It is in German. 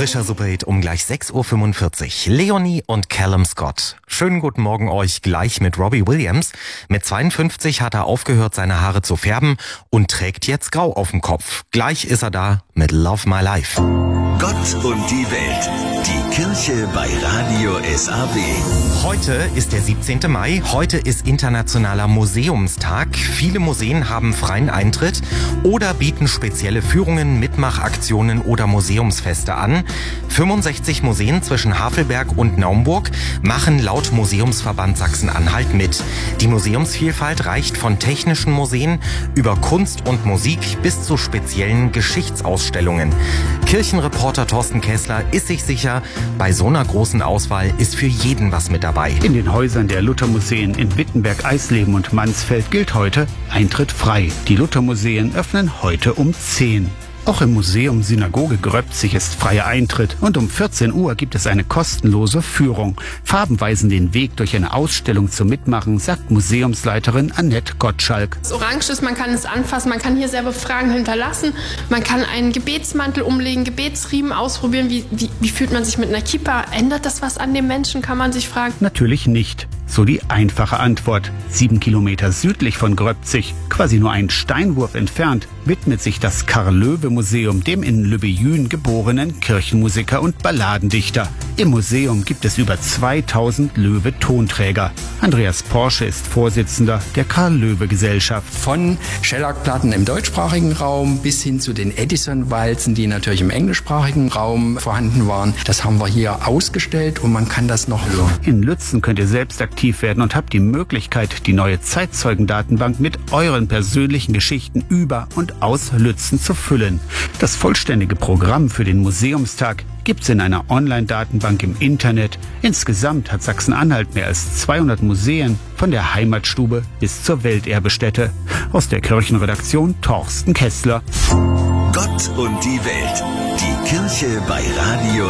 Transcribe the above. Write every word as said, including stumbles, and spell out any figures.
Frischer Superhit um gleich sechs Uhr fünfundvierzig. Leonie und Callum Scott. Schönen guten Morgen euch gleich mit Robbie Williams. Mit zweiundfünfzig hat er aufgehört, seine Haare zu färben und trägt jetzt grau auf dem Kopf. Gleich ist er da mit Love My Life. Gott und die Welt. Die Kirche bei Radio S A W. Heute ist der siebzehnte Mai. Heute ist Internationaler Museumstag. Viele Museen haben freien Eintritt oder bieten spezielle Führungen, Mitmachaktionen oder Museumsfeste an. fünfundsechzig Museen zwischen Havelberg und Naumburg machen laut Museumsverband Sachsen-Anhalt mit. Die Museumsvielfalt reicht von technischen Museen über Kunst und Musik bis zu speziellen Geschichtsausstellungen. Kirchenreporter Thorsten Kessler ist sich sicher, bei so einer großen Auswahl ist für jeden was mit dabei. In den Häusern der Luthermuseen in Wittenberg, Eisleben und Mansfeld gilt heute Eintritt frei. Die Luthermuseen öffnen heute um zehn. Auch im Museum Synagoge Gröbzig ist freier Eintritt und um vierzehn Uhr gibt es eine kostenlose Führung. Farben weisen den Weg durch eine Ausstellung zum Mitmachen, sagt Museumsleiterin Annette Gottschalk. Das Orange ist, man kann es anfassen, man kann hier selber Fragen hinterlassen, man kann einen Gebetsmantel umlegen, Gebetsriemen ausprobieren. Wie, wie, wie fühlt man sich mit einer Kippa? Ändert das was an dem Menschen, kann man sich fragen? Natürlich nicht. So die einfache Antwort. Sieben Kilometer südlich von Gröbzig, quasi nur einen Steinwurf entfernt, widmet sich das Karl-Löwe-Museum dem in Löbejün geborenen Kirchenmusiker und Balladendichter. Im Museum gibt es über zweitausend Löwe-Tonträger. Andreas Porsche ist Vorsitzender der Karl-Löwe-Gesellschaft. Von Schellackplatten im deutschsprachigen Raum bis hin zu den Edison-Walzen, die natürlich im englischsprachigen Raum vorhanden waren. Das haben wir hier ausgestellt und man kann das noch hören. In Lützen könnt ihr selbst aktiv werden und habt die Möglichkeit, die neue Zeitzeugendatenbank mit euren persönlichen Geschichten über und aus Lützen zu füllen. Das vollständige Programm für den Museumstag gibt's in einer Online-Datenbank im Internet. Insgesamt hat Sachsen-Anhalt mehr als zweihundert Museen, von der Heimatstube bis zur Welterbestätte. Aus der Kirchenredaktion Thorsten Kessler. Gott und die Welt. Die Kirche bei Radio